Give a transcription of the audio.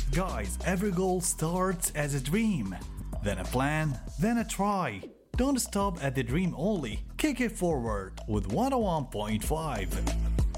Guys, every goal starts as a dream, then a plan, then a try. Don't stop at the dream only, kick it forward with 101.5.